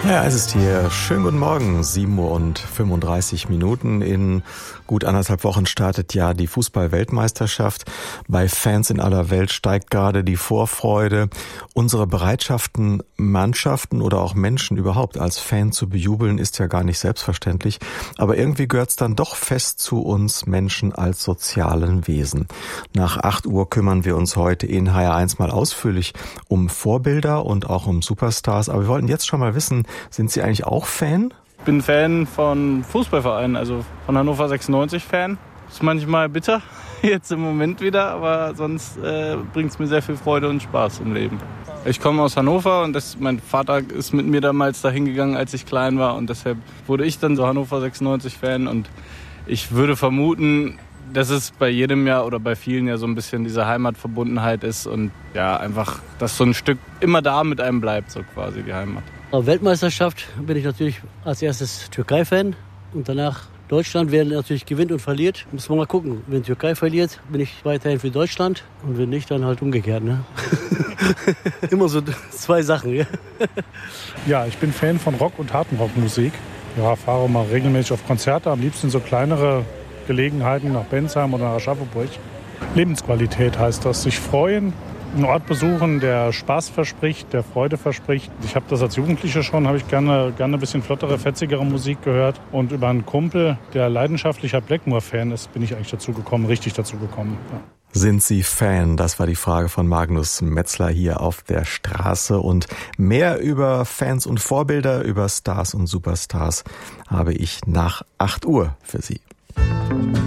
Ja, es ist hier. Schönen guten Morgen, 7:35 In gut 1,5 Wochen startet ja die Fußball-Weltmeisterschaft. Bei Fans in aller Welt steigt gerade die Vorfreude. Unsere Bereitschaften, Mannschaften oder auch Menschen überhaupt als Fan zu bejubeln, ist ja gar nicht selbstverständlich. Aber irgendwie gehört es dann doch fest zu uns Menschen als sozialen Wesen. Nach 8 Uhr kümmern wir uns heute in HR1 mal ausführlich um Vorbilder und auch um Superstars. Aber wir wollten jetzt schon mal wissen, sind Sie eigentlich auch Fan? Ich bin Fan von Fußballvereinen, also von Hannover 96 Fan. Ist manchmal bitter, jetzt im Moment wieder, aber sonst bringt es mir sehr viel Freude und Spaß im Leben. Ich komme aus Hannover und mein Vater ist mit mir damals dahin gegangen, als ich klein war, und deshalb wurde ich dann so Hannover 96 Fan, und ich würde vermuten, dass es bei jedem ja oder bei vielen ja so ein bisschen diese Heimatverbundenheit ist und ja einfach, dass so ein Stück immer da mit einem bleibt, so quasi die Heimat. Auf Weltmeisterschaft bin ich natürlich als erstes Türkei-Fan und danach Deutschland, wer natürlich gewinnt und verliert. Muss man mal gucken. Wenn Türkei verliert, bin ich weiterhin für Deutschland, und wenn nicht, dann halt umgekehrt. Ne? Immer so 2 Sachen. Ja? Ja, ich bin Fan von Rock- und Harten-Rock-Musik. Ja, fahre mal regelmäßig auf Konzerte, am liebsten so kleinere Gelegenheiten nach Bensheim oder nach Aschaffenburg. Lebensqualität heißt das, sich freuen, einen Ort besuchen, der Spaß verspricht, der Freude verspricht. Ich habe das als Jugendlicher schon, habe ich gerne ein bisschen flottere, fetzigere Musik gehört. Und über einen Kumpel, der leidenschaftlicher Blackmore-Fan ist, bin ich eigentlich richtig dazu gekommen. Ja. Sind Sie Fan? Das war die Frage von Magnus Metzler hier auf der Straße. Und mehr über Fans und Vorbilder, über Stars und Superstars habe ich nach 8 Uhr für Sie.